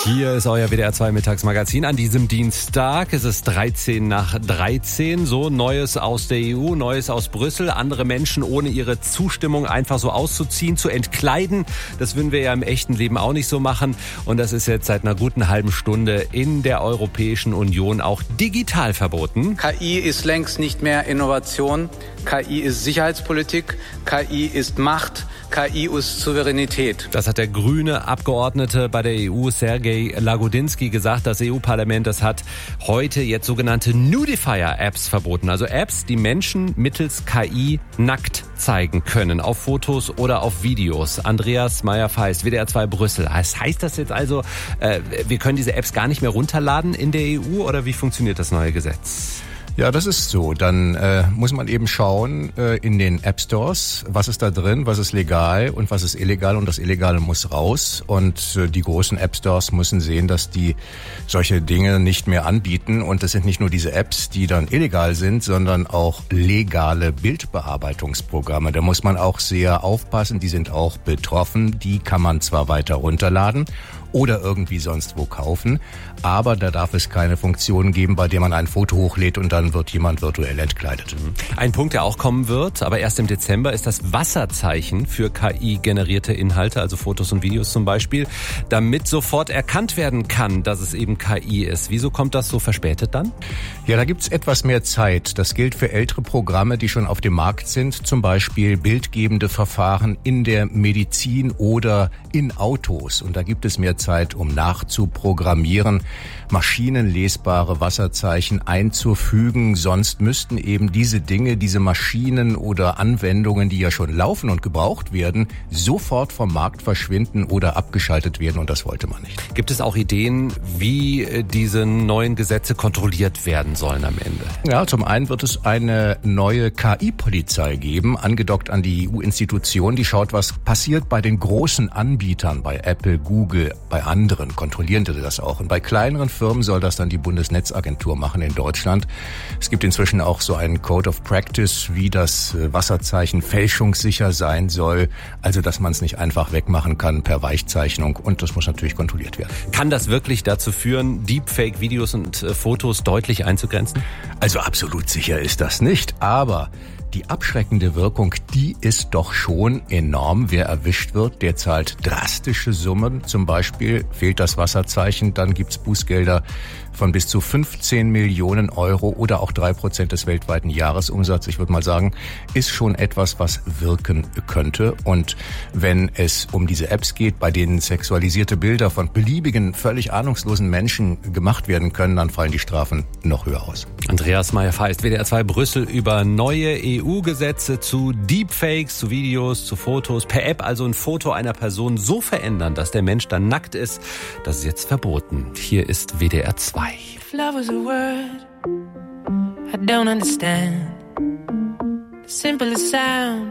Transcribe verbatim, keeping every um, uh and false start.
Hier ist euer W D R zwei Mittagsmagazin an diesem Dienstag. Es ist dreizehn nach dreizehn. So, Neues aus der E U, Neues aus Brüssel. Andere Menschen ohne ihre Zustimmung einfach so auszuziehen, zu entkleiden. Das würden wir ja im echten Leben auch nicht so machen. Und das ist jetzt seit einer guten halben Stunde in der Europäischen Union auch digital verboten. K I ist längst nicht mehr Innovation. K I ist Sicherheitspolitik. K I ist Macht. K I ist Souveränität. Das hat der grüne Abgeordnete bei der E U, Sergej Lagodinsky, gesagt. Das E U-Parlament, das hat heute jetzt sogenannte Nudifier-Apps verboten. Also Apps, die Menschen mittels K I nackt zeigen können. Auf Fotos oder auf Videos. Andreas Meyer-Feist, W D R zwei Brüssel. Das heißt das jetzt also, äh, wir können diese Apps gar nicht mehr runterladen in der E U? Oder wie funktioniert das neue Gesetz? Ja, das ist so. Dann äh, muss man eben schauen äh, in den App Stores, was ist da drin, was ist legal und was ist illegal, und das Illegale muss raus. Und äh, die großen App Stores müssen sehen, dass die solche Dinge nicht mehr anbieten. Und das sind nicht nur diese Apps, die dann illegal sind, sondern auch legale Bildbearbeitungsprogramme. Da muss man auch sehr aufpassen, die sind auch betroffen. Die kann man zwar weiter runterladen oder irgendwie sonst wo kaufen, aber da darf es keine Funktion geben, bei der man ein Foto hochlädt und dann wird jemand virtuell entkleidet. Ein Punkt, der auch kommen wird, aber erst im Dezember, ist das Wasserzeichen für K I-generierte Inhalte, also Fotos und Videos zum Beispiel, damit sofort erkannt werden kann, dass es eben K I ist. Wieso kommt das so verspätet dann? Ja, da gibt's etwas mehr Zeit. Das gilt für ältere Programme, die schon auf dem Markt sind, zum Beispiel bildgebende Verfahren in der Medizin oder in Autos. Und da gibt es mehr Zeit, um nachzuprogrammieren, maschinenlesbare Wasserzeichen einzufügen. Sonst müssten eben diese Dinge, diese Maschinen oder Anwendungen, die ja schon laufen und gebraucht werden, sofort vom Markt verschwinden oder abgeschaltet werden, und das wollte man nicht. Gibt es auch Ideen, wie diese neuen Gesetze kontrolliert werden sollen am Ende? Ja, zum einen wird es eine neue K I-Polizei geben, angedockt an die E U-Institution, die schaut, was passiert bei den großen Anbietern, bei Apple, Google, bei anderen, kontrollieren die das auch. Und bei kleineren Firmen soll das dann die Bundesnetzagentur machen in Deutschland. Es gibt inzwischen auch so einen Code of Practice, wie das Wasserzeichen fälschungssicher sein soll. Also, dass man es nicht einfach wegmachen kann per Weichzeichnung. Und das muss natürlich kontrolliert werden. Kann das wirklich dazu führen, Deepfake-Videos und äh, Fotos deutlich einzugrenzen? Also absolut sicher ist das nicht, aber die abschreckende Wirkung, die ist doch schon enorm. Wer erwischt wird, der zahlt drastische Summen. Zum Beispiel fehlt das Wasserzeichen, dann gibt's Bußgelder von bis zu fünfzehn Millionen Euro oder auch drei Prozent des weltweiten Jahresumsatzes. Ich würde mal sagen, ist schon etwas, was wirken könnte. Und wenn es um diese Apps geht, bei denen sexualisierte Bilder von beliebigen, völlig ahnungslosen Menschen gemacht werden können, dann fallen die Strafen noch höher aus. Andreas Meyer-Feist, W D R zwei Brüssel, über neue E U-Gesetze zu Deepfakes, zu Videos, zu Fotos. Per App also ein Foto einer Person so verändern, dass der Mensch dann nackt ist. Das ist jetzt verboten. Hier ist W D R zwei. If love was a word I don't understand, the simplest sound